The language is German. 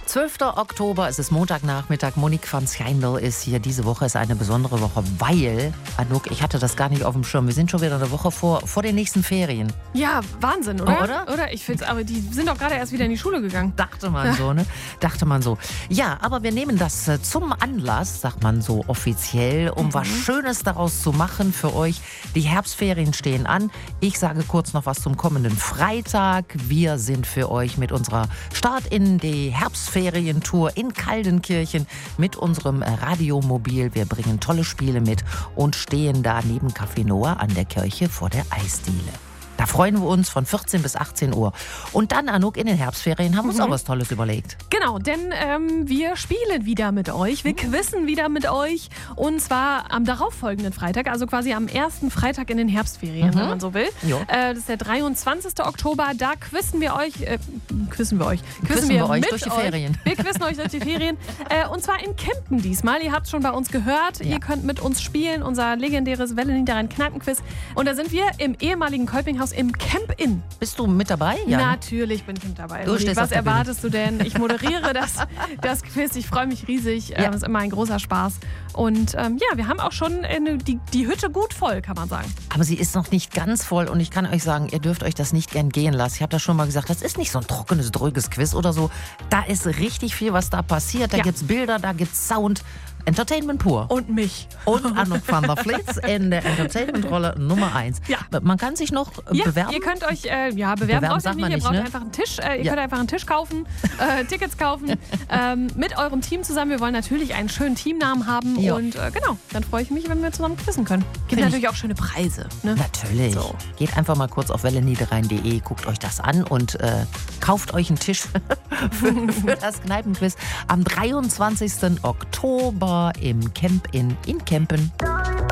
12. Oktober, es ist Montagnachmittag. Monique van Schijndel ist hier. Diese Woche ist eine besondere Woche, weil, Anouk, ich hatte das gar nicht auf dem Schirm. Wir sind schon wieder eine Woche vor den nächsten Ferien. Ja, Wahnsinn, oder? Oder? Ich finde es, aber die sind doch gerade erst wieder in die Schule gegangen. Dachte man so, ne? Dachte man so. Ja, aber wir nehmen das zum Anlass, sagt man so offiziell, um was Schönes daraus zu machen für euch. Die Herbstferien stehen an. Ich sage kurz noch was zum kommenden Freitag. Wir sind für euch mit unserer Start in die Herbstferientour in Kaldenkirchen mit unserem Radiomobil. Wir bringen tolle Spiele mit und stehen da neben Café Noah an der Kirche vor der Eisdiele. Da freuen wir uns von 14 bis 18 Uhr. Und dann, Anouk, in den Herbstferien haben wir uns auch was Tolles überlegt. Genau, denn wir spielen wieder mit euch, wir quizzen wieder mit euch. Und zwar am darauffolgenden Freitag, also quasi am ersten Freitag in den Herbstferien, wenn man so will. Das ist der 23. Oktober, da quizzen wir euch durch die Ferien. Wir quizzen euch durch die Ferien. Und zwar in Kempen diesmal. Ihr habt es schon bei uns gehört. Ja. Ihr könnt mit uns spielen, unser legendäres Welle-Niederrhein-Kneipenquiz. Und da sind wir im ehemaligen Kolpinghaus im Camp-In. Bist du mit dabei? Ja. Natürlich bin ich mit dabei. Du Was erwartest du denn? Ich moderiere das Quiz. Ich freue mich riesig. Ja. Das ist immer ein großer Spaß. Und wir haben auch schon die Hütte gut voll, kann man sagen. Aber sie ist noch nicht ganz voll und ich kann euch sagen, ihr dürft euch das nicht gern gehen lassen. Ich habe das schon mal gesagt, das ist nicht so ein trockenes, dröges Quiz oder so. Da ist richtig viel, was da passiert. Da gibt's Bilder, da gibt's Sound. Entertainment pur. Und mich. Und Anouk van der Vliet in der Entertainment-Rolle Nummer 1. Ja. Man kann sich noch bewerben. Ihr könnt euch bewerben braucht ihr nicht. Ihr braucht einfach einen Tisch. Ihr könnt einfach einen Tisch kaufen, Tickets kaufen, mit eurem Team zusammen. Wir wollen natürlich einen schönen Teamnamen haben. Ja. Und dann freue ich mich, wenn wir zusammen quizzen können. Gibt natürlich auch schöne Preise. Ne? Natürlich. So. Geht einfach mal kurz auf welleniederrhein.de, guckt euch das an und kauft euch einen Tisch für das Kneipenquiz am 23. Oktober im Camp-In Kempen.